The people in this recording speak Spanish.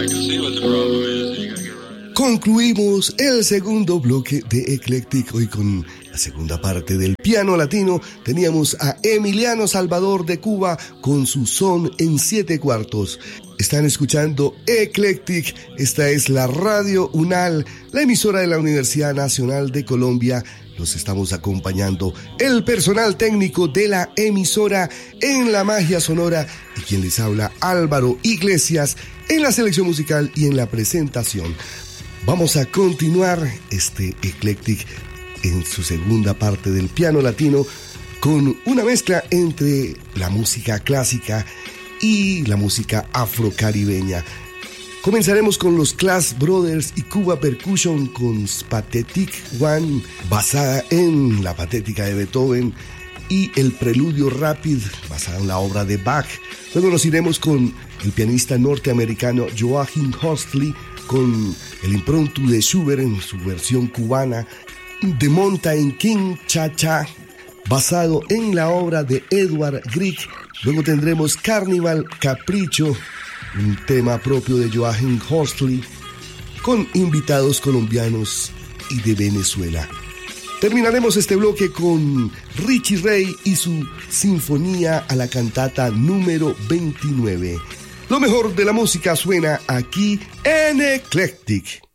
Concluimos el segundo bloque de Eclectic hoy con la segunda parte del piano latino. Teníamos a Emiliano Salvador de Cuba con su son en 7/4. Están escuchando Eclectic. Esta es la Radio UNAL, la emisora de la Universidad Nacional de Colombia. Los estamos acompañando el personal técnico de la emisora en la magia sonora y quien les habla, Álvaro Iglesias, en la selección musical y en la presentación. Vamos a continuar este Eclectic en su segunda parte del piano latino con una mezcla entre la música clásica y la música afrocaribeña. Comenzaremos con los Clash Brothers y Cuba Percussion con Pathetic One, basada en la Patética de Beethoven, y el Preludio Rapid, basado en la obra de Bach. Luego nos iremos con el pianista norteamericano Joachim Horsley, con el impromptu de Schubert en su versión cubana, The Mountain King Cha-Cha, basado en la obra de Edward Grieg. Luego tendremos Carnival Capricho, un tema propio de Joachim Horsley, con invitados colombianos y de Venezuela. Terminaremos este bloque con Richie Ray y su Sinfonía a la Cantata número 29. Lo mejor de la música suena aquí en Eclectic.